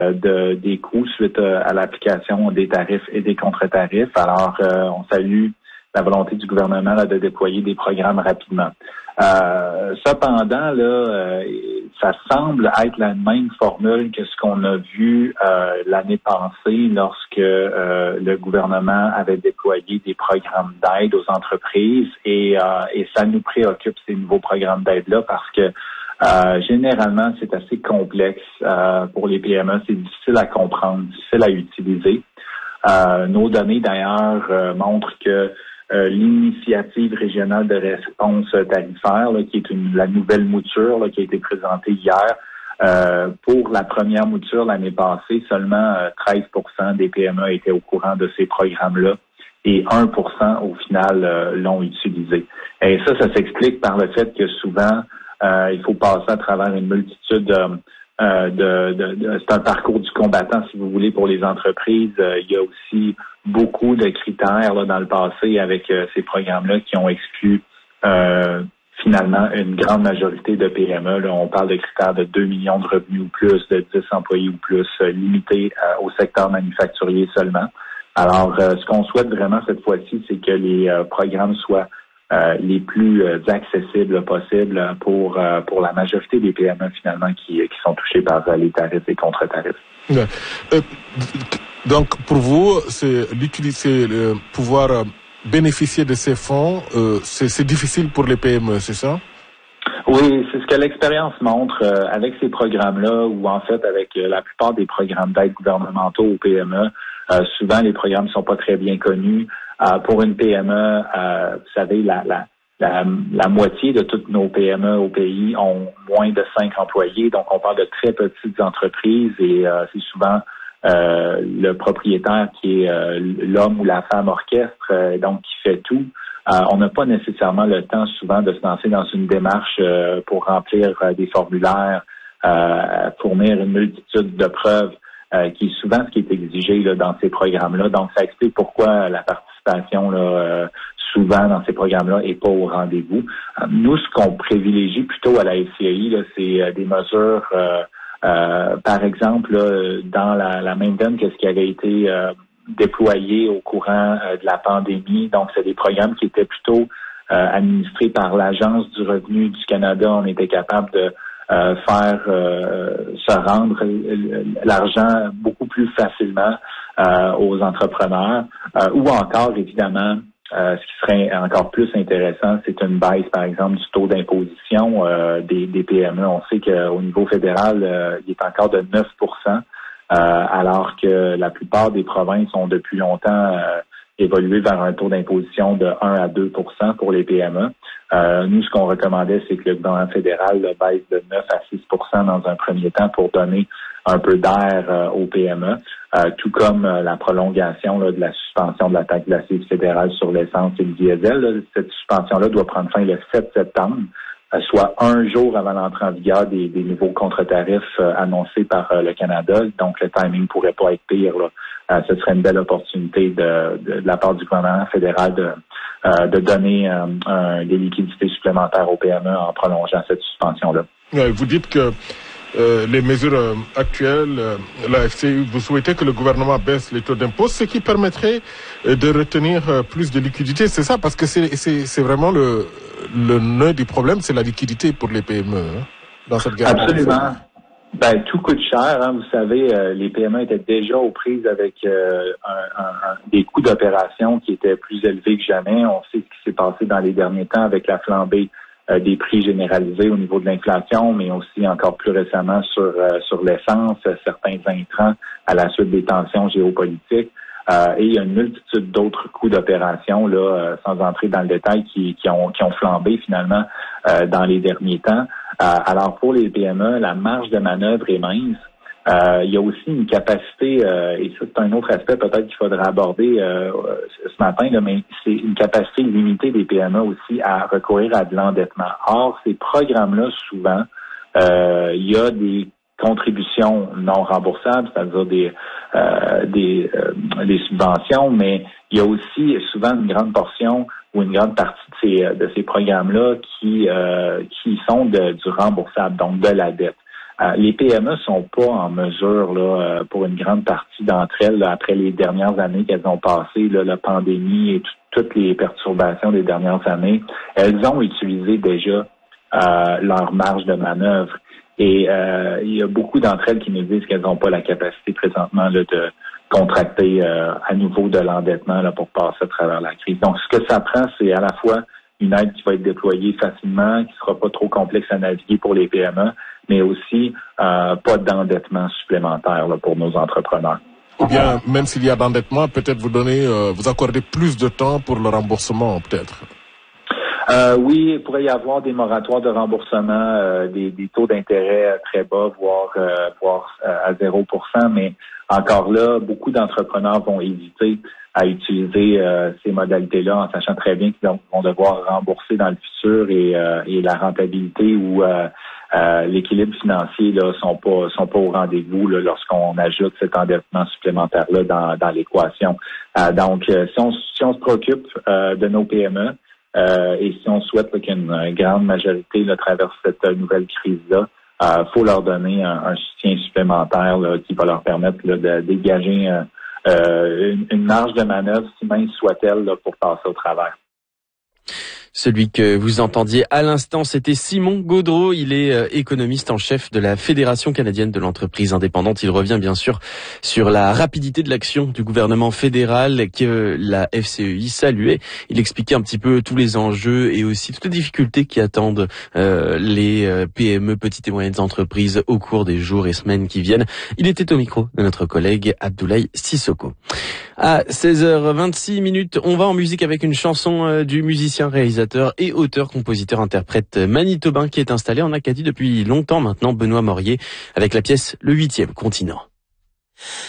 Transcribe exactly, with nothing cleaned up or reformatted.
de, des coûts suite à l'application des tarifs et des contre-tarifs. Alors, euh, on salue la volonté du gouvernement là, de déployer des programmes rapidement. Euh, cependant, là, euh, ça semble être la même formule que ce qu'on a vu euh, l'année passée lorsque euh, le gouvernement avait déployé des programmes d'aide aux entreprises et, euh, et ça nous préoccupe ces nouveaux programmes d'aide-là parce que euh, généralement, c'est assez complexe euh, pour les P M E, c'est difficile à comprendre, difficile à utiliser. Euh, nos données d'ailleurs euh, montrent que Euh, l'initiative régionale de réponse tarifaire, là, qui est une, la nouvelle mouture là, qui a été présentée hier. Euh, pour la première mouture l'année passée, seulement euh, treize pour cent des P M E étaient au courant de ces programmes-là et un pour cent au final euh, l'ont utilisé. Et ça, ça s'explique par le fait que souvent, euh, il faut passer à travers une multitude de Euh, de, de, de, c'est un parcours du combattant, si vous voulez, pour les entreprises. Euh, il y a aussi beaucoup de critères là, dans le passé avec euh, ces programmes-là qui ont exclu euh, finalement une grande majorité de P M E. Là, on parle de critères de deux millions de revenus ou plus, de dix employés ou plus, euh, limités euh, au secteur manufacturier seulement. Alors, euh, ce qu'on souhaite vraiment cette fois-ci, c'est que les euh, programmes soient Euh, les plus euh, accessibles possibles pour euh, pour la majorité des P M E finalement qui qui sont touchés par euh, les tarifs et contre-tarifs. Ouais. Euh, donc pour vous, c'est l'utiliser, le pouvoir bénéficier de ces fonds, euh, c'est, c'est difficile pour les P M E, c'est ça? Oui, c'est ce que l'expérience montre euh, avec ces programmes-là, ou en fait avec euh, la plupart des programmes d'aide gouvernementaux aux P M E. Euh, souvent, les programmes ne sont pas très bien connus. Euh, pour une P M E, euh, vous savez, la, la, la, la moitié de toutes nos P M E au pays ont moins de cinq employés. Donc, on parle de très petites entreprises et euh, c'est souvent euh, le propriétaire qui est euh, l'homme ou la femme orchestre, euh, donc qui fait tout. Euh, on n'a pas nécessairement le temps souvent de se lancer dans une démarche euh, pour remplir euh, des formulaires, euh, fournir une multitude de preuves, euh, qui est souvent ce qui est exigé là, dans ces programmes-là. Donc, ça explique pourquoi la participation là, euh, souvent dans ces programmes-là n'est pas au rendez-vous. Euh, nous, ce qu'on privilégie plutôt à la F C A I, là, c'est euh, des mesures, euh, euh, par exemple, là, dans la, la même veine que ce qui avait été euh, déployé au courant euh, de la pandémie. Donc, c'est des programmes qui étaient plutôt euh, administrés par l'Agence du revenu du Canada. On était capable de euh, faire euh, se rendre l'argent beaucoup plus facilement euh, aux entrepreneurs. Euh, ou encore, évidemment, euh, ce qui serait encore plus intéressant, c'est une baisse, par exemple, du taux d'imposition euh, des, des P M E. On sait qu'au niveau fédéral, euh, il est encore de neuf pour cent. Euh, alors que la plupart des provinces ont depuis longtemps euh, évolué vers un taux d'imposition de un à deux pour cent pour les P M E. Euh, nous, ce qu'on recommandait, c'est que le gouvernement fédéral là, baisse de neuf à six pour cent dans un premier temps pour donner un peu d'air euh, aux P M E, euh, tout comme euh, la prolongation là, de la suspension de la taxe d'assises fédérale sur l'essence et le diesel. Là. Cette suspension-là doit prendre fin le sept septembre. Soit un jour avant l'entrée en vigueur des, des nouveaux contre-tarifs euh, annoncés par euh, le Canada. Donc, le timing pourrait pas être pire. Là. Euh, ce serait une belle opportunité de, de, de la part du gouvernement fédéral de, euh, de donner euh, un, des liquidités supplémentaires aux P M E en prolongeant cette suspension-là. Ouais, vous dites que euh, les mesures euh, actuelles, euh, la F C I, vous souhaitez que le gouvernement baisse les taux d'impôt, ce qui permettrait euh, de retenir euh, plus de liquidités. C'est ça, parce que c'est, c'est, c'est vraiment le... Le nœud du problème, c'est la liquidité pour les P M E hein, dans cette guerre. Absolument. Ben, tout coûte cher. Hein. Vous savez, euh, les P M E étaient déjà aux prises avec euh, un, un, un, des coûts d'opération qui étaient plus élevés que jamais. On sait ce qui s'est passé dans les derniers temps avec la flambée euh, des prix généralisés au niveau de l'inflation, mais aussi encore plus récemment sur, euh, sur l'essence, certains intrants à la suite des tensions géopolitiques. Euh, et il y a une multitude d'autres coûts d'opération, là, euh, sans entrer dans le détail, qui, qui, ont, qui ont flambé finalement euh, dans les derniers temps. Euh, alors pour les P M E, la marge de manœuvre est mince. Euh, il y a aussi une capacité, euh, et ça c'est un autre aspect peut-être qu'il faudra aborder euh, ce matin, là, mais c'est une capacité limitée des P M E aussi à recourir à de l'endettement. Or, ces programmes-là, souvent, euh, il y a des contributions non remboursables, c'est-à-dire des euh, des, euh, des subventions, mais il y a aussi souvent une grande portion ou une grande partie de ces, de ces programmes-là qui euh, qui sont de, du remboursable, donc de la dette. Euh, les P M E sont pas en mesure, là, euh, pour une grande partie d'entre elles, là, après les dernières années qu'elles ont passées, là, la pandémie et t- toutes les perturbations des dernières années, elles ont utilisé déjà euh, leur marge de manœuvre. Et euh, il y a beaucoup d'entre elles qui nous disent qu'elles n'ont pas la capacité présentement là, de contracter euh, à nouveau de l'endettement là, pour passer à travers la crise. Donc, ce que ça prend, c'est à la fois une aide qui va être déployée facilement, qui sera pas trop complexe à naviguer pour les P M E, mais aussi euh, pas d'endettement supplémentaire là, pour nos entrepreneurs. Ou bien, même s'il y a d'endettement, peut-être vous donner, euh, vous accorder plus de temps pour le remboursement, peut-être. Euh, oui, il pourrait y avoir des moratoires de remboursement, euh, des, des taux d'intérêt très bas, voire, euh, voire euh, à zéro pour cent, mais encore là, beaucoup d'entrepreneurs vont hésiter à utiliser euh, ces modalités-là en sachant très bien qu'ils vont devoir rembourser dans le futur et, euh, et la rentabilité ou euh, euh, l'équilibre financier là sont pas sont pas au rendez-vous là, lorsqu'on ajoute cet endettement supplémentaire-là dans, dans l'équation. Euh, donc, euh, si on si on se préoccupe euh, de nos P M E, Euh, et si on souhaite là, qu'une grande majorité là, traverse cette euh, nouvelle crise-là, il euh, faut leur donner un, un soutien supplémentaire là, qui va leur permettre là, de dégager euh, euh, une, une marge de manœuvre, si mince soit-elle, là, pour passer au travers. Celui que vous entendiez à l'instant, c'était Simon Gaudreault. Il est euh, économiste en chef de la Fédération canadienne de l'entreprise indépendante. Il revient bien sûr sur la rapidité de l'action du gouvernement fédéral que la F C E I saluait. Il expliquait un petit peu tous les enjeux et aussi toutes les difficultés qui attendent euh, les euh, P M E, petites et moyennes entreprises au cours des jours et semaines qui viennent. Il était au micro de notre collègue Abdoulaye Sissoko. À seize heures vingt-six minutes, on va en musique avec une chanson euh, du musicien réalisateur et auteur-compositeur-interprète manitobain qui est installé en Acadie depuis longtemps maintenant, Benoît Morier, avec la pièce Le Huitième Continent.